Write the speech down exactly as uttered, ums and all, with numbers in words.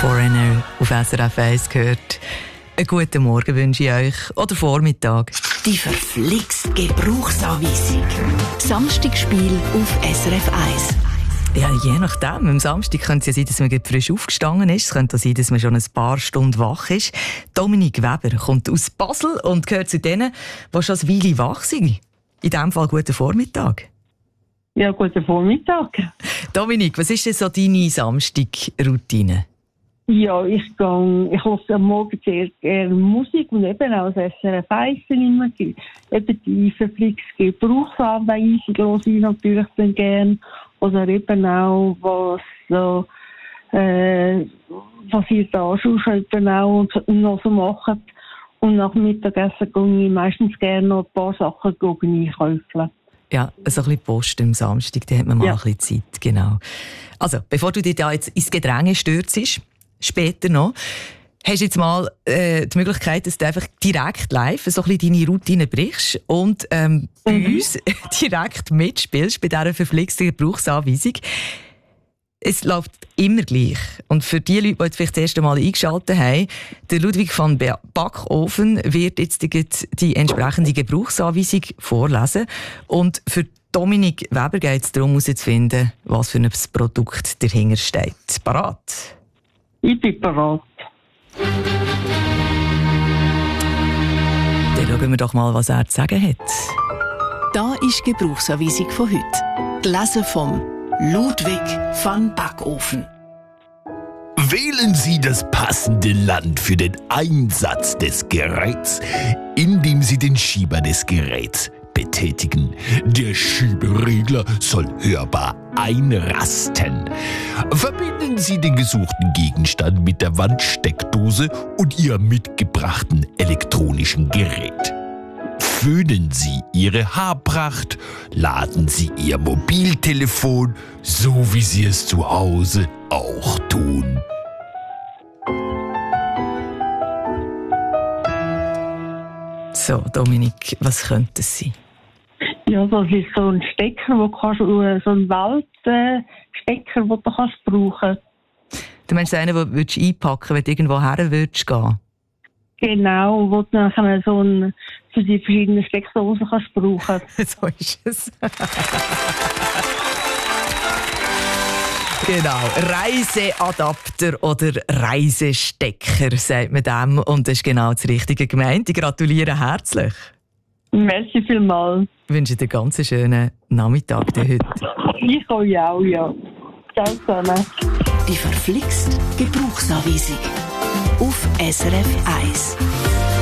Foreigner auf S R F eins gehört. Einen guten Morgen wünsche ich euch. Oder Vormittag. Die verflixt Gebrauchsanweisung. Samstagspiel auf S R F eins. Ja, je nachdem. Am Samstag könnte es ja sein, dass man gerade frisch aufgestanden ist. Es könnte auch sein, dass man schon ein paar Stunden wach ist. Dominik Weber kommt aus Basel und gehört zu denen, die schon eine Weile wach sind. In diesem Fall guten Vormittag. Ja, guten Vormittag. Dominik, was ist denn so deine Samstagroutine? Ja, ich gehe, ich höre am Morgen sehr gerne Musik und eben auch das S R F eins immer. Eben die verflixte Gebrauchsanweisung höre ich natürlich dann gerne. Oder eben auch, was so, äh, was ihr da schon eben auch noch so macht. Und nach dem Mittagessen gehe ich meistens gerne noch ein paar Sachen einkaufen. Ja, so ein bisschen Post am Samstag, da hat man mal ja. ein bisschen Zeit, genau. Also, bevor du dich da jetzt ins Gedränge stürzst, später noch, hast du jetzt mal äh, die Möglichkeit, dass du einfach direkt live so ein bisschen deine Routine brichst und ähm, bei mhm. uns direkt mitspielst bei dieser verflixten Gebrauchsanweisung. Es läuft immer gleich. Und für die Leute, die jetzt vielleicht das erste Mal eingeschaltet haben, der Ludwig van Backofen wird jetzt die, die entsprechende Gebrauchsanweisung vorlesen. Und für Dominik Weber geht es darum, herauszufinden, was für ein Produkt dahinter steht. Parat? Ich bin parat. Dann schauen wir doch mal, was er zu sagen hat. Da ist die Gebrauchsanweisung von heute. Gelesen vom Ludwig van Backofen. Wählen Sie das passende Land für den Einsatz des Geräts, indem Sie den Schieber des Geräts betätigen. Der Schieberegler soll hörbar einrasten. Verbinden Sie den gesuchten Gegenstand mit der Wandsteckdose und Ihrem mitgebrachten elektronischen Gerät. Föhnen Sie Ihre Haarpracht, laden Sie Ihr Mobiltelefon, so wie Sie es zu Hause auch tun. So, Dominik, was könnte es sein? Ja, das ist so ein Stecker, wo kannst, so ein Weltstecker, den du kannst brauchen. Du meinst einen, den du einpacken, wenn du irgendwo her würdest gehen? Genau, wo du nachher so ein, für die verschiedenen Steckdosen kannst brauchen. So ist es. Genau, Reiseadapter oder Reisestecker, sagt man dem. Und das ist genau das Richtige gemeint. Ich gratuliere herzlich. Merci vielmals. Ich wünsche dir einen ganz schönen Nachmittag heute. Ich euch auch, ja. Ciao zusammen. Die verflixt Gebrauchsanweisung auf S R F eins.